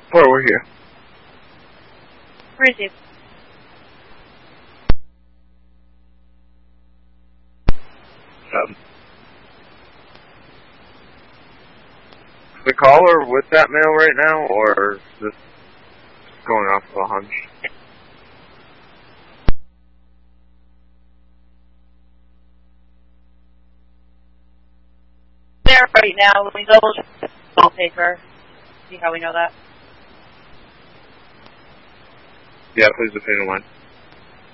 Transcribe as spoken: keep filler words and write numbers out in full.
Where we're here. Where is he? Um, the caller with that mail right now, or just going off of a hunch? There right now. Let me double check the wallpaper. See how we know that. Yeah, please, if anyone.